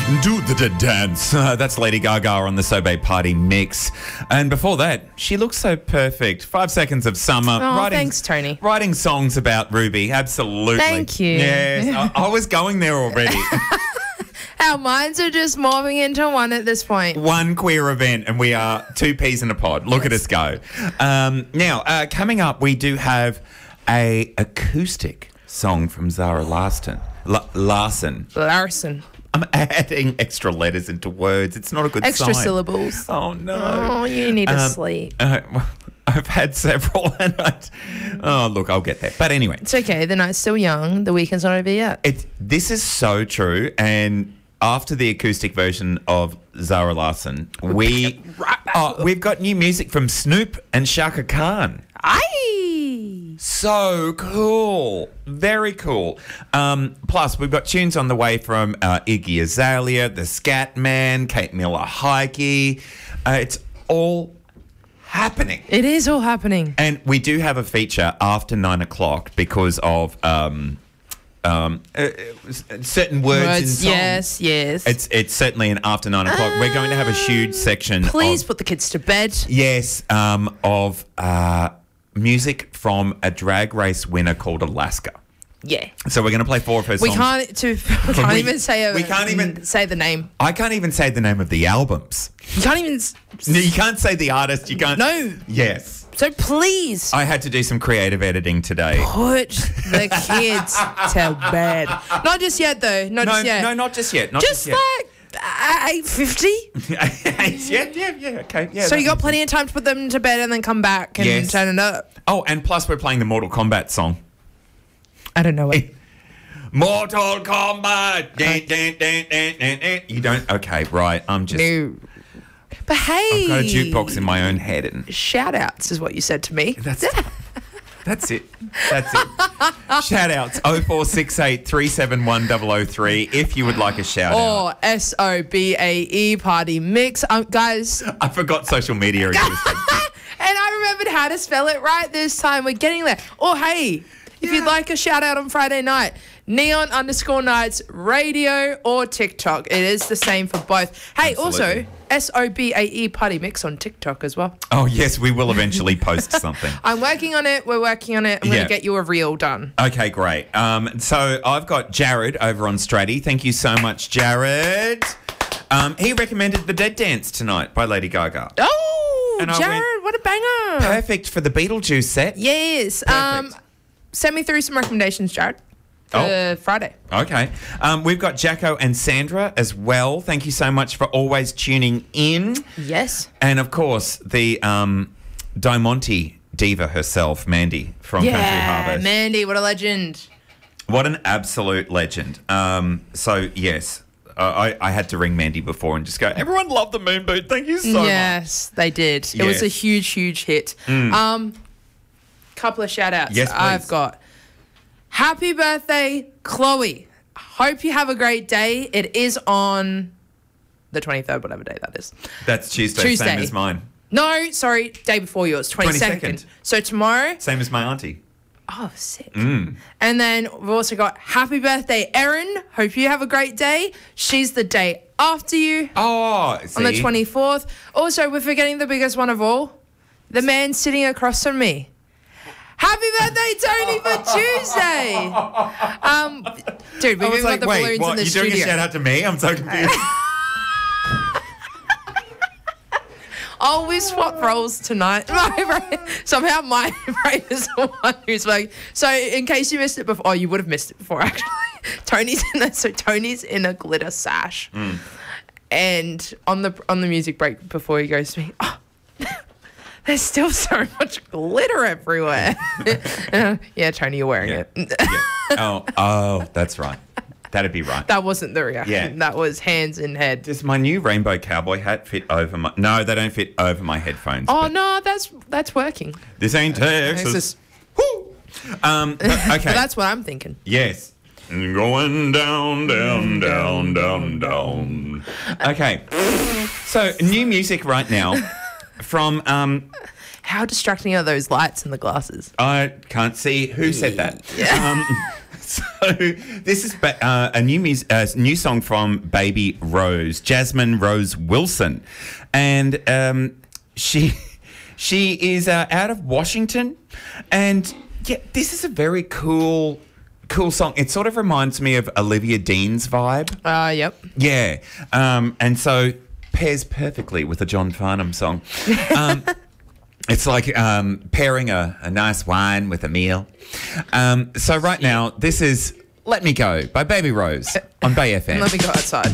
Do the dance. That's Lady Gaga on the Sobe Party Mix. And before that, she looks so perfect. 5 Seconds of Summer. Oh, thanks, Tony. Writing songs about Ruby. Absolutely. Thank you. Yes, I was going there already. Our minds are just morphing into one at this point. One queer event, and we are two peas in a pod. Look at us go. Now, coming up, we do have a acoustic song from Zara Larsson. Larson. I'm adding extra letters into words. It's not a good sign. Extra syllables. Oh, no. Oh, you need to sleep. I've had several. Look, I'll get there. But anyway. It's okay. The night's still young. The weekend's not over yet. This is so true. And after the acoustic version of Zara Larsson, we've got new music from Snoop and Shaka Khan. Aye! So cool. Very cool. Plus, we've got tunes on the way from Iggy Azalea, The Scat Man, Kate Miller-Heidke. It's all happening. It is all happening. And we do have a feature after 9 o'clock because of certain words in songs. Yes. It's certainly an after 9 o'clock. We're going to have a huge section. Please put the kids to bed. Yes, of music from a drag race winner called Alaska. Yeah. So we're going to play 4 of her songs. We can't even say the name. I can't even say the name of the albums. You can't even. No, you can't say the artist. You can't. No. Yes. So please. I had to do some creative editing today. Put the kids to bed. Not just yet, though. Not just yet. No, not just yet. Just like 8:50. Yeah. Okay. Yeah. So you got plenty of time to put them to bed and then come back and turn it up. Oh, and plus we're playing the Mortal Kombat song. I don't know it. Mortal Kombat. You don't? Okay, right. I'm just. No. But hey. I've got a jukebox in my own head. And shout outs is what you said to me. That's it. Shout outs 0468 371 003 if you would like a shout out. Or SOBAE Party Mix. Guys. I forgot social media existed. And I remembered how to spell it right this time. We're getting there. Or hey, if you'd like a shout out on Friday night, Neon_Nights Radio or TikTok. It is the same for both. Hey, Absolutely. Also, SOBAE Party Mix on TikTok as well. Oh, yes, we will eventually post something. I'm working on it. We're working on it. I'm going to get you a reel done. Okay, great. So I've got Jared over on Stratty. Thank you so much, Jared. He recommended The Dead Dance tonight by Lady Gaga. Oh, and Jared, what a banger. Perfect for the Beetlejuice set. Yes. Send me through some recommendations, Jared. For Friday. Okay. We've got Jacko and Sandra as well. Thank you so much for always tuning in. Yes. And, of course, the Diamante diva herself, Mandy from Country Harvest. Mandy, what a legend. What an absolute legend. So, yes, I had to ring Mandy before and just go, everyone loved the Moon Boot. Thank you so much. Yes, they did. It was a huge, huge hit. Couple of shout outs. Yes, please. I've got happy birthday, Chloe. Hope you have a great day. It is on the 23rd, whatever day that is. That's Tuesday. Same as mine. No, sorry, day before yours, 22nd. So tomorrow. Same as my auntie. Oh, sick. And then we've also got happy birthday, Erin. Hope you have a great day. She's the day after you. Oh, see? On the 24th. Also, we're forgetting the biggest one of all. The man sitting across from me. Happy birthday, Tony, for Tuesday. Dude, we've even got the balloons in the studio. You're doing a shout out to me? I'm so confused. Oh, we swapped roles tonight. Somehow my brain is the one who's like. So in case you missed it before, you would have missed it before actually. Tony's in a glitter sash, and on the music break before he goes to me, there's still so much glitter everywhere. Yeah, Tony, you're wearing it. Yeah. Oh, that's right. That'd be right. That wasn't the reaction. Yeah. That was hands in head. Does my new rainbow cowboy hat fit over my... No, they don't fit over my headphones. Oh, no, that's working. This ain't Texas. Woo! Okay. But that's what I'm thinking. Yes. Going down, down, down, down, down. Okay. So, new music right now from... How distracting are those lights in the glasses? I can't see who said that. Yeah. So this is a new song from Baby Rose, Jasmine Rose Wilson, and she is out of Washington, and yeah, this is a very cool song. It sort of reminds me of Olivia Dean's vibe. Yep. Yeah, and so pairs perfectly with a John Farnham song. It's like pairing a nice wine with a meal. So right now, this is Let Me Go by Baby Rose on Bay FM. Let me go outside.